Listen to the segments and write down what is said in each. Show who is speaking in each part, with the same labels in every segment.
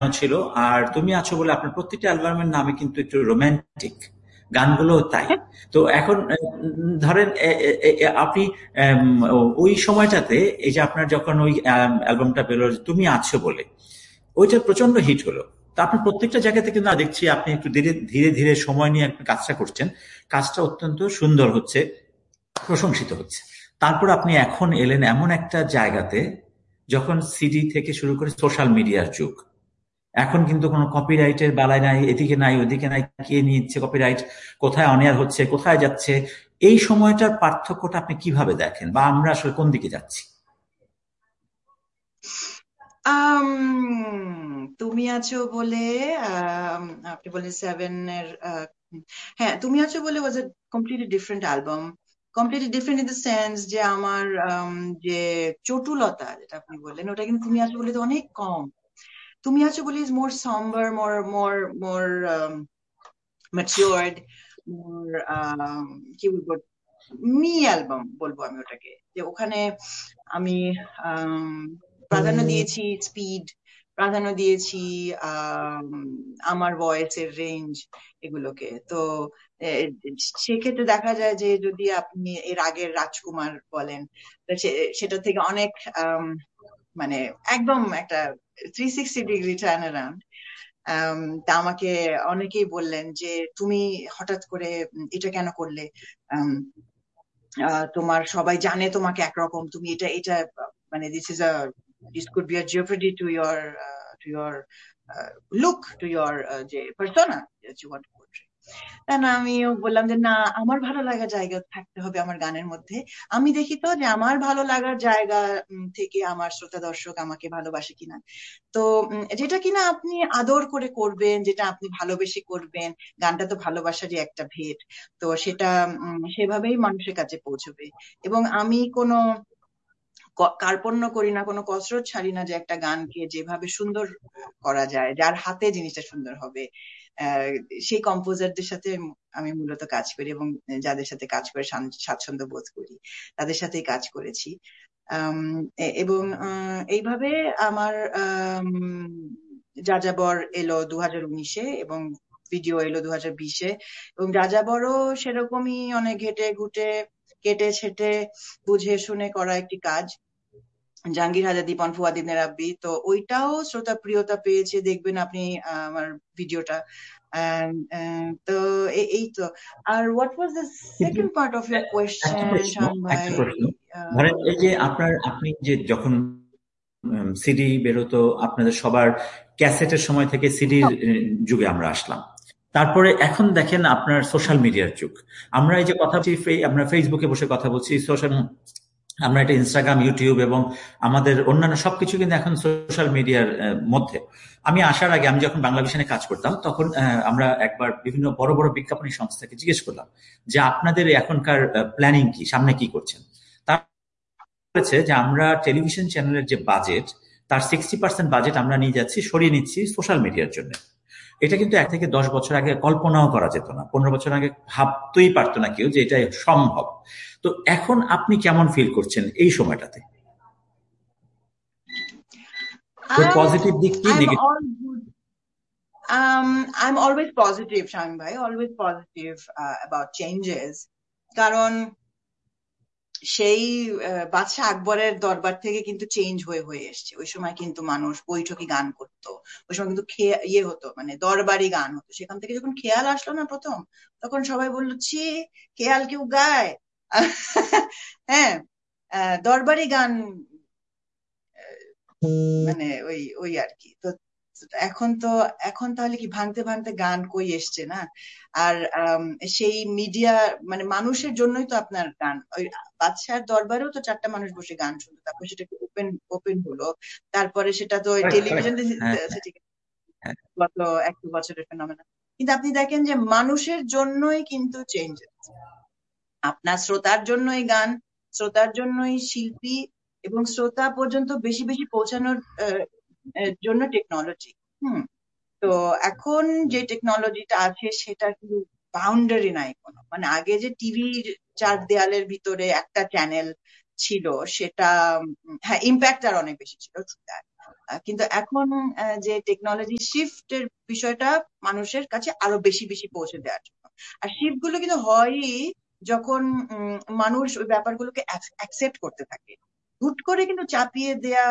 Speaker 1: ছিল। আর তুমি আছো বলে আপনার প্রত্যেকটা অ্যালবামের নামে কিন্তু একটু রোমান্টিক, গানগুলো তাই। তো এখন ধরেন আপনি ওই সময়টাতে এই যে আপনার যখন ওই অ্যালবামটা বেরোলো তুমি আছো বলে, ওইটা প্রচন্ড হিট হলো। তা আপনার প্রত্যেকটা জায়গা থেকে না দেখছি আপনি একটু ধীরে ধীরে ধীরে সময় নিয়ে আপনি কাজটা করছেন, কাজটা অত্যন্ত সুন্দর হচ্ছে, প্রশংসিত হচ্ছে। তারপর আপনি এখন এলেন এমন একটা জায়গাতে যখন সিডি থেকে শুরু করে সোশ্যাল মিডিয়ার যুগ। এখন কিন্তু কোনো কপিরাইটের বালাই নাই, এদিকে নাই ওদিকে নাই, কে নিচ্ছে কপিরাইট, কোথায় অনিয়ার হচ্ছে, কোথায় যাচ্ছে। এই সময়টার পার্থক্যটা আপনি কিভাবে দেখেন, বা আমরা আসলে কোন দিকে যাচ্ছি?
Speaker 2: তুমি আছো বলে আপনি বলেন সেভেন এর হ্যাঁ, তুমি আছো বলে ওয়াজ এ completely different album, completely different in the sense যে আমার যে চটুলতা যেটা আপনি বললেন ওটা কিন্তু তুমি আছো বলে তো অনেক কম। তুমি আছো বলে is more সম্বার, more more more matured, মোর কি বলবো, মি অ্যালবাম বলবো আমি ওটাকে। যে ওখানে আমি প্রাধান্য দিয়েছি স্পিড, প্রাধান্য দিয়েছি আমার ভয়েসের রেঞ্জ এগুলোকে। তো সেক্ষেত্রে দেখা যায় যে যদি আপনি এর আগের রাজকুমার বলেন, সেটা থেকে অনেক মানে একদম একটা 360 ডিগ্রি টার্ন অ্যারাউন্ড। তা আমাকে অনেকেই বললেন যে তুমি হঠাৎ করে এটা কেন করলে, তোমার সবাই জানে তোমাকে একরকম, তুমি এটা এটা মানে this could be a jeopardy to your look, to your যে persona that you want to portray. না, আমিও বললাম যে না, আমার ভালো লাগার জায়গা থাকতে হবে আমার গানের মধ্যে। আমি দেখি তো যে আমার ভালো লাগার জায়গা থেকে আমার শ্রোতা দর্শক আমাকে ভালোবাসে কিনা। তো যেটা কিনা আপনি আদর করে করবেন, যেটা আপনি ভালোবেসে করবেন, গানটা তো ভালোবাসারই একটা ভেট। তো সেটা সেভাবেই মানুষের কাছে পৌঁছবে। এবং আমি কোনো কার্পণ্য করি না, কোনো কসরত ছাড়ি না যে একটা গানকে যেভাবে সুন্দর করা যায়, যার হাতে জিনিসটা সুন্দর হবে, সেই কম্পোজারদের সাথে আমি মূলত কাজ করি এবং যাদের সাথে কাজ করে স্বাচ্ছন্দ্য বোধ করি তাদের সাথেই কাজ করেছি। এবং এইভাবে আমার যাযাবর এলো 2019-এ এবং ভিডিও এলো 2020-এ। এবং যাযাবরও সেরকমই অনেক ঘেটে ঘুটে কেটে ছেটে বুঝে শুনে করা একটি কাজ, জাহাঙ্গীর হাজার, দীপন, ফুয়াদিনের রাব্বি। তো ওইটাও শ্রোতা প্রিয়তা পেয়েছে, দেখবেন আপনি আমার ভিডিওটা। তো এই তো। আর what was the second part of your question শান ভাই?
Speaker 1: ধরেন এই যে আপনি যে যখন সিডি বেরোতো আপনাদের সবার, ক্যাসেটের সময় থেকে সিডির যুগে আমরা আসলাম। তারপরে এখন দেখেন আপনার সোশ্যাল মিডিয়ার যুগ। আমরা এই যে কথা বলছি, আমরা ফেসবুকে বসে কথা বলছি, সোশ্যাল, আমরা এটা ইনস্টাগ্রাম, ইউটিউব এবং আমাদের অন্যান্য সবকিছু কিন্তু এখন সোশ্যাল মিডিয়ার মধ্যে। আমি আসার আগে, আমি যখন বাংলাভিশনে কাজ করতাম, তখন আমরা একবার বিভিন্ন বড় বড় বিজ্ঞাপনী সংস্থাকে জিজ্ঞেস করলাম যে আপনাদের এখনকার প্ল্যানিং কি, সামনে কি করছেন। তারা বলেছে যে আমরা টেলিভিশন চ্যানেলের যে বাজেট, তার 60% বাজেট আমরা নিয়ে যাচ্ছি, সরিয়ে নিচ্ছি সোশ্যাল মিডিয়ার জন্য। এটা কিন্তু 1 থেকে 10 বছর আগে কল্পনাও করা যেত না, 15 বছর আগে ভাবতেই পারতো না কেউ যে এটা সম্ভব। তো এখন আপনি কেমন ফিল করছেন এই সময়টাতে? পজিটিভ দিক কি, negative?
Speaker 2: I'm always positive, Shamim bhai, always positive about changes. কারণ সেই বাদশাহ আকবরের দরবার থেকে কিন্তু চেঞ্জ হয়ে হয়ে এসছে। ওই সময় কিন্তু মানুষ বৈঠকি গান করতো, ওই সময় কিন্তু ইয়ে হতো, মানে দরবারি গান হতো। সেখান থেকে যখন খেয়াল আসলো না প্রথম, তখন সবাই বললো ছি, খেয়াল কেউ গায়? হ্যাঁ, দরবারি গান মানে ওই ওই আর কি। তো এখন তাহলে কি ভাঙতে ভাঙতে গান কই এসছে না? আর সেই মিডিয়া মানে মানুষের জন্যই তো আপনার গান। ওই বাদশার দরবারেও তো 4টা মানুষ বসে গান শুনতো, তারপর সেটা ওপেন ওপেন হলো, তারপরে সেটা তো টেলিভিশন গত 1 বছরের ফেনোমেনন। কিন্তু আপনি দেখেন যে মানুষের জন্যই কিন্তু চেঞ্জ, আপনার শ্রোতার জন্যই গান, শ্রোতার জন্যই শিল্পী, এবং শ্রোতা পর্যন্ত বেশি বেশি পৌঁছানোর জন্য টেকনোলজি। তো এখন যে টেকনোলজিটা আছে সেটা কিন্তু বাউন্ডারি নাই কোনো। মানে আগে যে টিভির 4 দেয়ালের ভিতরে একটা চ্যানেল ছিল, সেটা হ্যাঁ ইম্প্যাক্ট আর অনেক বেশি ছিল। কিন্তু এখন যে টেকনোলজি শিফটের বিষয়টা মানুষের কাছে আরো বেশি বেশি পৌঁছে দেওয়ার জন্য। আর শিফট গুলো কিন্তু হয়ই যখন মানুষ ওই ব্যাপারগুলোকে অ্যাকসেপ্ট করতে থাকে। হুট করে কিন্তু চাপিয়ে দেয়া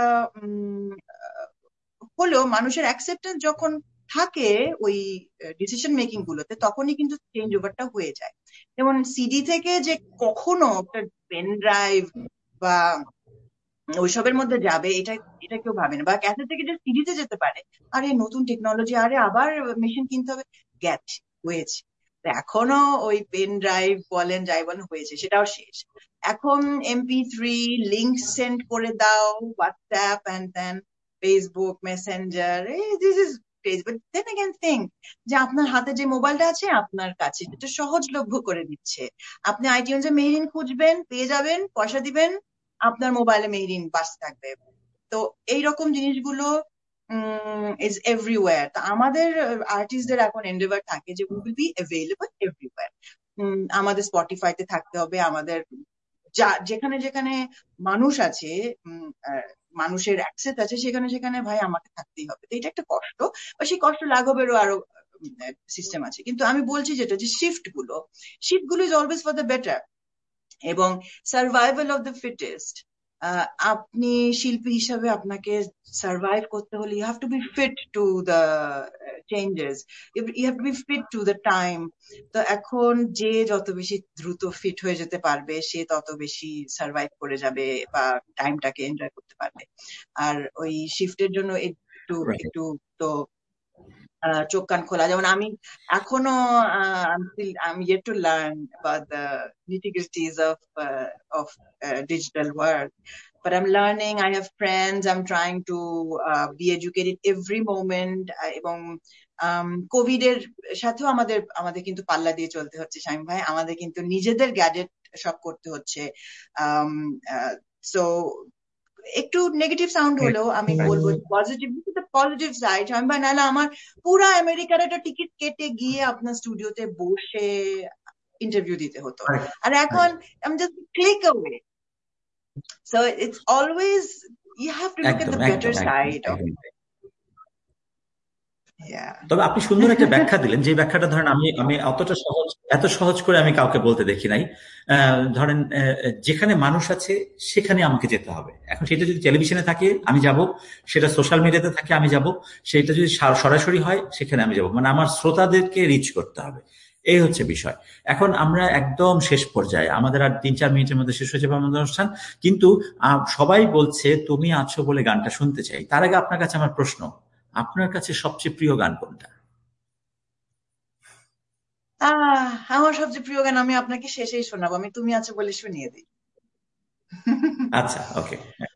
Speaker 2: হলেও মানুষের অ্যাকসেপ্টেন্স যখন থাকে ওই ডিসিশন মেকিং গুলোতে, তখনই কিন্তু চেঞ্জ ওভারটা হয়ে যায়। যেমন সিডি থেকে যে কখনো একটা পেন ড্রাইভ বা ওইসবের মধ্যে যাবে, এটা এটা কেউ ভাবে না। বা ক্যাসেট থেকে যে সিডিতে যেতে পারে, আরে নতুন টেকনোলজি, আরে আবার মেশিন কিনতে হবে, গেছে, হয়েছে। তো এখনো ওই পেন ড্রাইভ বলেন যাই বলেন হয়েছে, সেটাও শেষ। এখন MP3 লিংক সেন্ড করে দাও, WhatsApp and then Facebook Messenger, this is crazy. But then again think যে আপনার হাতে যে মোবাইলটা আছে আপনার কাছে, এটা সহজলভ্য করে দিচ্ছে। আপনি আইটিউনসে মেহরিন খুঁজবেন, পেয়ে যাবেন, পয়সা দিবেন, আপনার মোবাইলে মেহরিন বাস থাকবে। তো এইরকম জিনিসগুলো ইজ এভরিওয়্যার। তো আমাদের আর্টিস্টদের এখন এন্ডেভার থাকে যে we will be available everywhere. আমাদের স্পটিফাইতে থাকতে হবে, আমাদের যেখানে যেখানে মানুষ আছে, মানুষের অ্যাক্সেস আছে, সেখানে সেখানে ভাই আমাকে থাকতেই হবে। তো এটা একটা কষ্ট, বা সেই কষ্ট লাঘবেরও আরো সিস্টেম আছে। কিন্তু আমি বলছি যেটা, যে শিফট গুলো is always for the better এবং সার্ভাইভাল অফ দ্য ফিটেস্ট। আপনি শিল্পী হিসাবে আপনাকে সার্ভাইভ করতে হলে you have to B fit to the changes, you have to B fit to the time. তো এখন যে যত বেশি দ্রুত ফিট হয়ে যেতে পারবে, সে তত বেশি সার্ভাইভ করে যাবে বা টাইমটাকে এনজয় করতে পারবে। আর ওই শিফটের জন্য একটু
Speaker 1: Right.
Speaker 2: একটু তো চোখ কান খোলা। যেমন আমি এখনো I'm yet to learn about the nitty-gritties of digital world, but I'm learning. I have friends. I'm trying to be educated every moment. এবং কোভিড এর সাথেও আমাদের আমাদের কিন্তু পাল্লা দিয়ে চলতে হচ্ছে শামীম ভাই। আমাদের কিন্তু নিজেদের গ্যাজেট সব করতে হচ্ছে। সো একটু নেগেটিভ সাউন্ড হলেও আমি বলবো পজিটিভ, পজিটিভ সাইড। আমি ভাই, নাহলে আমার পুরা আমেরিকার একটা টিকিট কেটে গিয়ে আপনার স্টুডিওতে বসে ইন্টারভিউ দিতে হতো, আর এখন আমি just click away. So it's always you have to look at
Speaker 1: একদম
Speaker 2: দ্য বেটার
Speaker 1: একদম
Speaker 2: সাইড অফ
Speaker 1: একদম।
Speaker 2: ইয়া।
Speaker 1: তবে আপনি সুন্দর একটা ব্যাখ্যা দিলেন, যে ব্যাখ্যাটা ধরেন আমি আমি এত সহজ করে আমি কাউকে বলতে দেখি নাই। ধরেন যেখানে মানুষ আছে সেখানে আমাকে যেতে হবে। এখন সেটা যদি টেলিভিশনে থাকে আমি যাব, সেটা সোশ্যাল মিডিয়াতে থাকে আমি যাব, সেটা যদি সরাসরি হয় সেখানে আমি যাব। মানে আমার শ্রোতাদেরকে রিচ করতে হবে, এই হচ্ছে বিষয়। এখন আমরা একদম শেষ পর্যায়ে, আমাদের আর 3-4 মিনিটের মধ্যে শেষ হয়ে যাবে আমাদের অনুষ্ঠান। কিন্তু সবাই বলছে তুমি আছো বলে গানটা শুনতে চাই। তার আগে আপনার কাছে আমার প্রশ্ন, আপনার কাছে সবচেয়ে প্রিয় গান কোনটা?
Speaker 2: আমার সবচেয়ে প্রিয় গান আমি আপনাকে শেষেই শোনাবো। আমি তুমি আছো বলে শুনিয়ে দিই।
Speaker 1: আচ্ছা, ওকে।